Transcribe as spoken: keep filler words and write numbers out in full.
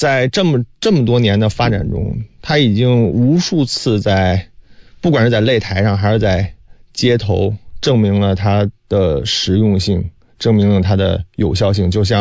在这么这么多年的发展中，它已经无数次在不管是在擂台上还是在街头证明了它的实用性，证明了它的有效性，就像